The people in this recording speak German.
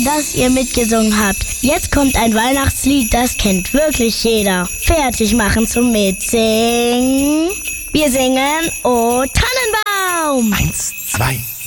dass ihr mitgesungen habt. Jetzt kommt ein Weihnachtslied, das kennt wirklich jeder. Fertig machen zum Mitsingen. Wir singen O Tannenbaum. 1, 2,